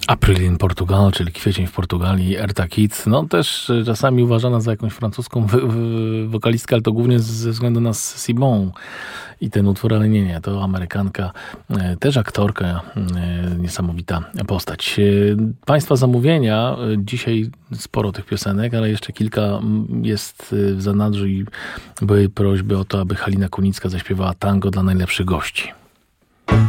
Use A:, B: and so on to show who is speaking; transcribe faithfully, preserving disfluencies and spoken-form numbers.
A: April in Portugal, czyli kwiecień w Portugalii, Eartha Kitt, no też czasami uważana za jakąś francuską wy- wy- wokalistkę, ale to głównie ze względu na Simone i ten utwór, ale nie, nie, to Amerykanka, e, też aktorka, e, niesamowita postać. E, Państwa zamówienia, e, dzisiaj sporo tych piosenek, ale jeszcze kilka m, jest e, w zanadrzu i były prośby o to, aby Halina Kunicka zaśpiewała tango dla najlepszych gości.